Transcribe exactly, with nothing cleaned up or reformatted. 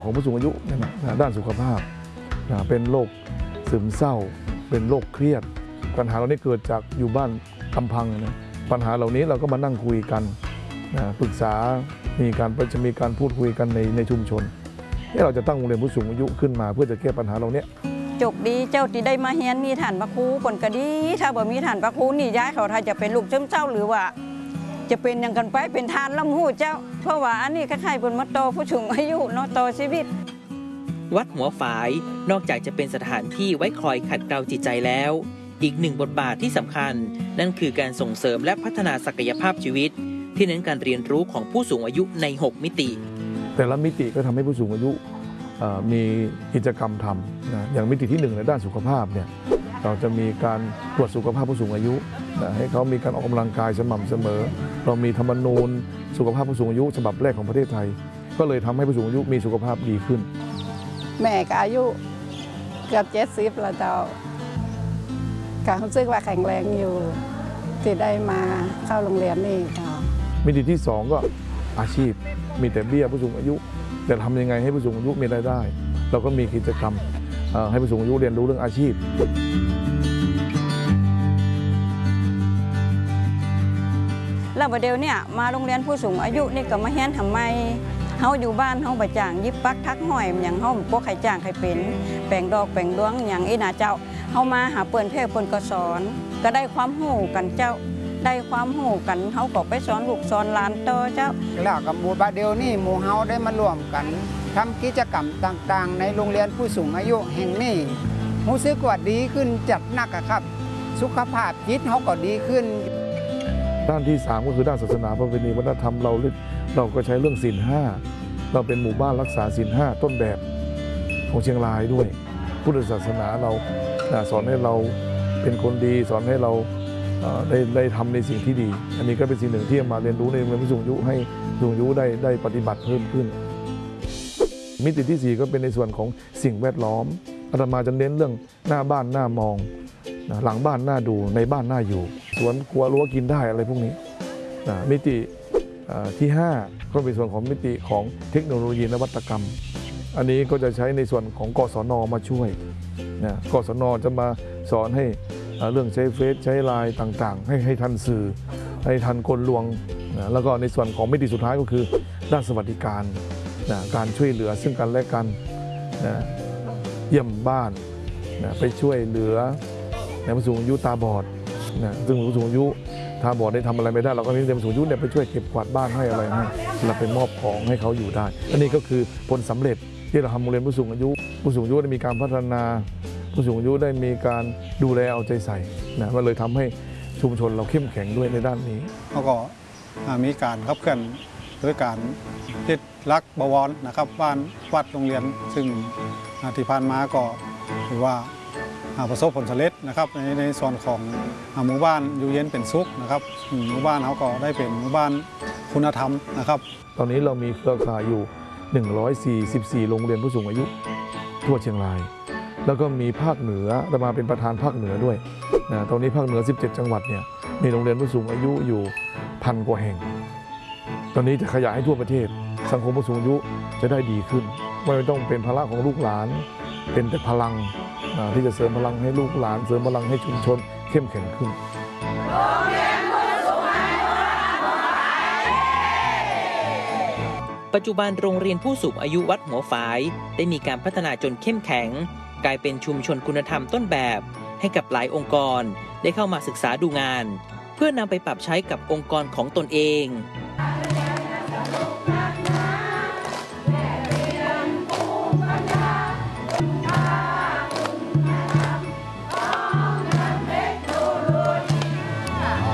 ของผู้สูงอายุนะด้านสุขภาพนะเป็นโรคซึมเศร้าเป็นโรคเครียดปัญหาเหล่านี้เกิดจากอยู่บ้านลำพังนะปัญหาเหล่านี้เราก็มานั่งคุยกันนะปรึกษามีการจะมีการพูดคุยกันในในชุมชนที่เราจะตั้งโรงเรียนผู้สูงอายุขึ้นมาเพื่อจะแก้ปัญหาเหล่านี้จกดีเจ้าที่ได้มาเฮียนมีฐานพระครูคนก็ดีถ้าบ่มีฐานพระครูนี่ย้ายเขาถ้าจะเป็นลูกซึมเศร้าหรือว่าจะเป็นอย่างกันไปเป็นทานลำหูเจ้าเพราะว่าอันนี้คล้ายๆบนมโตผู้สูงอายุเนาะโตชีวิตวัดหัวฝายนอกจากจะเป็นสถานที่ไว้คอยขัดเกลาจิตใจแล้วอีกหนึ่งบทบาทที่สำคัญนั่นคือการส่งเสริมและพัฒนาศักยภาพชีวิตที่เน้นการเรียนรู้ของผู้สูงอายุในหกมิติแต่ละมิติก็ทำให้ผู้สูงอายุมีกิจกรรมทำนะอย่างมิติที่หนึ่งในด้านสุขภาพเนี่ยเราจะมีการตรวจสุขภาพผู้สูงอายุนะให้เขามีการออกกำลังกายสม่ำเสมอเรามีธรรมนูญสุขภาพผู้สูงอายุฉบับแรกของประเทศไทยก็เลยทำให้ผู้สูงอายุมีสุขภาพดีขึ้นแม่ก็อายุเกือบเจ็ดสิบแล้วเจ้าการรู้สึกว่าแข็งแรงอยู่ที่ได้มาเข้าโรงเรียนนี่เจ้ามิติที่สองก็อาชีพมีแต่เบี้ยผู้สูงอายุแต่ทำยังไงให้ผู้สูงอายุมีรายได้เราก็มีกิจกรรมให้ผู้สูงอายุเรียนรู้เรื่องอาชีพแล้วประเดี๋ยวเนี่ยมาโรงเรียนผู้สูงอายุนี่ก็มาเฮียนทำไมเฮาอยู่บ้านเฮาประจ่างยิบปักทักห้อยอย่างเฮาพวกไข่จ่างไข่เป็นแปลงดอกแปลงดวงอย่างอีน่าเจ้าเฮามาหาเปิ้นเพ่เปิ้นก็สอนก็ได้ความรู้กันเจ้าได้ความรู้กันเฮาก็ไปสอนลูกสอนหลานต่อเจ้าแล้วกับหมู่บ้านเดียวนี่หมู่เฮาได้มาร่วมกันทำกิจกรรมต่างๆในโรงเรียนผู้สูงอายุแห่งนี้รู้สึกว่าดีขึ้นจัดหนักครับสุขภาพจิตเฮาก็ดีขึ้นด้านที่สามก็คือด้านศาสนาประเพณีวัฒนธรรมเราเราก็ใช้เรื่องศีลห้าเราเป็นหมู่บ้านรักษาศีลห้าต้นแบบของเชียงรายด้วยพุทธศาสนาเราสอนให้เราเป็นคนดีสอนให้เราได้ได้ทำในสิ่งที่ดีอันนี้ก็เป็นสิ่งหนึ่งที่มาเรียนรู้ในโรงเรียนผู้สูงอายุให้ผู้สูงอายุได้ได้ปฏิบัติเพิ่มขึ้นมิติที่สี่ก็เป็นในส่วนของสิ่งแวดล้อมอาตมาจะเน้นเรื่องหน้าบ้านหน้ามองหลังบ้านหน้าดูในบ้านหน้าอยู่สวนครัวรั้วกินได้อะไรพวกนี้มิติที่ห้าก็เป็นส่วนของมิติของเทคโนโลยีนวัตกรรมอันนี้ก็จะใช้ในส่วนของกศน.มาช่วยนะกศน.จะมาสอนให้เรื่องใช้เฟซใช้ไลน์ต่างๆให้ให้ทันสื่อให้ทันกลลวงนะแล้วก็ในส่วนของมิติสุดท้ายก็คือด้านสวัสดิการนะการช่วยเหลือซึ่งกันและกันนะเยี่ยมบ้านนะไปช่วยเหลือในผู้สูงอายุตาบอดนะซึ่งผู้สูงอายุตาบอดได้ทำอะไรไม่ได้เราก็มีผู้สูงอายุเนี่ยไปช่วยเก็บกวาดบ้านให้อะไรให้เราไปมอบของให้เขาอยู่ได้อันนี้ก็คือผลสำเร็จที่เราทำโรงเรียนผู้สูงอายุผู้สูงอายุได้มีการพัฒนาผู้สูงอายุได้มีการดูแลเอาใจใส่นะมันเลยทำให้ชุมชนเราเข้มแข็งด้วยในด้านนี้แล้วก็มีการขับเคลื่อนด้วยการยึดรักบวรนะครับบ้านวัดโรงเรียนซึ่งที่ผ่านมาก็ถือว่าประสบผลสำเร็จนะครับในในส่วนของหมู่บ้านอยู่เย็นเป็นสุขนะครับหมู่บ้านเขาก็ได้เป็นหมู่บ้านคุณธรรมนะครับตอนนี้เรามีเครือข่ายอยู่หนึ่งร้อยสี่สิบสี่โรงเรียนผู้สูงอายุทั่วเชียงรายแล้วก็มีภาคเหนือจะมาเป็นประธานภาคเหนือด้วยนะตอนนี้ภาคเหนือสิบเจ็ดจังหวัดเนี่ยมีโรงเรียนผู้สูงอายุอยู่พันกว่าแห่งตอนนี้จะขยายให้ทั่วประเทศสังคมผู้สูงอายุจะได้ดีขึ้นไม่ต้องเป็นภาระของลูกหลานเป็นแต่พลังที่จะเสริมพลังให้ลูกหลานเสริมพลังให้ชุมชนเข้มแข็งขึ้นปัจจุบันโรงเรียนผู้สูงอายุวัดหัวฝายได้มีการพัฒนาจนเข้มแข็งกลายเป็นชุมชนคุณธรรมต้นแบบให้กับหลายองค์กรได้เข้ามาศึกษาดูงานเพื่อนำไปปรับใช้กับองค์กรของตนเอง